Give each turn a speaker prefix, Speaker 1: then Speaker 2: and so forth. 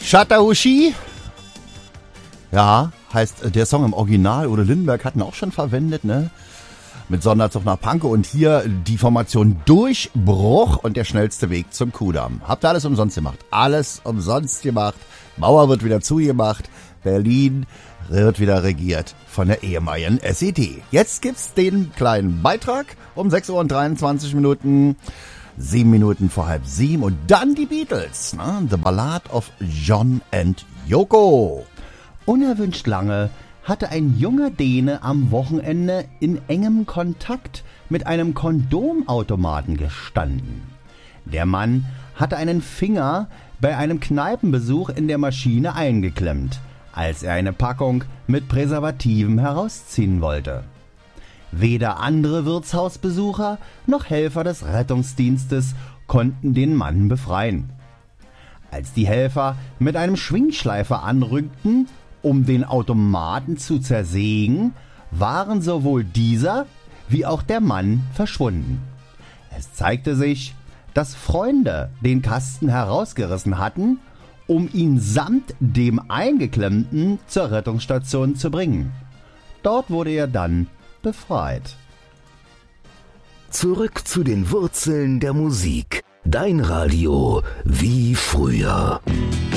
Speaker 1: Chattahoochee? Ja, heißt der Song im Original. Udo Lindenberg hatten auch schon verwendet, ne? Mit Sonderzug nach Pankow und hier die Formation Durchbruch und der schnellste Weg zum Kudamm. Habt ihr alles umsonst gemacht? Alles umsonst gemacht. Mauer wird wieder zugemacht. Berlin wird wieder regiert von der ehemaligen SED. Jetzt gibt's den kleinen Beitrag um 6 Uhr und 23 Minuten. 7 Minuten vor 6:30 und dann die Beatles. Ne? The Ballad of John and Yoko.
Speaker 2: Unerwünscht lange hatte ein junger Däne am Wochenende in engem Kontakt mit einem Kondomautomaten gestanden. Der Mann hatte einen Finger bei einem Kneipenbesuch in der Maschine eingeklemmt, als er eine Packung mit Präservativen herausziehen wollte. Weder andere Wirtshausbesucher noch Helfer des Rettungsdienstes konnten den Mann befreien. Als die Helfer mit einem Schwingschleifer anrückten, um den Automaten zu zersägen, waren sowohl dieser wie auch der Mann verschwunden. Es zeigte sich, dass Freunde den Kasten herausgerissen hatten, um ihn samt dem Eingeklemmten zur Rettungsstation zu bringen. Dort wurde er dann befreit.
Speaker 3: Zurück zu den Wurzeln der Musik. Dein Radio wie früher.